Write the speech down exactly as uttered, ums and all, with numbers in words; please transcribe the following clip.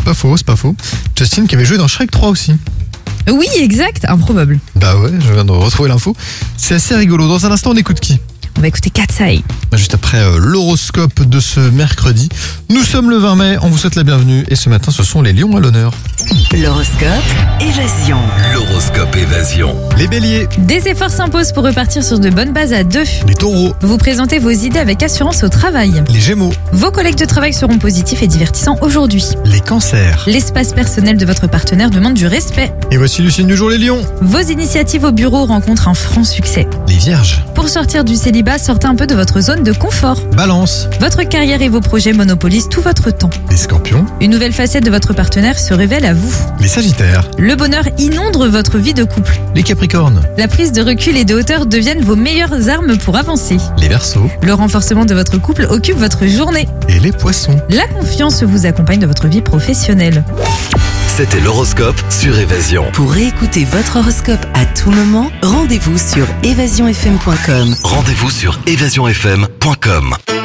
c'est pas faux, c'est pas faux. Justin qui avait joué dans Shrek trois aussi. Oui, exact, improbable. Bah ouais, je viens de retrouver l'info. C'est assez rigolo. Dans un instant, on écoute qui ? On va écouter Katsai. Juste après euh, l'horoscope de ce mercredi. Nous sommes le vingt mai, on vous souhaite la bienvenue. Et ce matin, ce sont les lions à l'honneur. L'horoscope Évasion. L'horoscope Évasion. Les béliers, Des efforts s'imposent pour repartir sur de bonnes bases à deux. les taureaux, Vous présentez vos idées avec assurance au travail. les gémeaux, Vos collègues de travail seront positifs et divertissants aujourd'hui. les cancers. L'espace personnel de votre partenaire demande du respect. Et voici le signe du jour, les lions. Vos initiatives au bureau rencontrent un franc succès. Les vierges, Pour sortir du célibat, sortez un peu de votre zone de confort. balance, Votre carrière et vos projets monopolisent tout votre temps. les scorpions, Une nouvelle facette de votre partenaire se révèle à vous. les sagittaires, Le bonheur inonde votre vie de couple. les capricornes, La prise de recul et de hauteur deviennent vos meilleures armes pour avancer. les verseaux Le renforcement de votre couple occupe votre journée. et les poissons. La confiance vous accompagne dans votre vie professionnelle. C'était l'horoscope sur Évasion. Pour réécouter votre horoscope à tout moment, rendez-vous sur évasion f m point com. Rendez-vous sur évasion f m point com.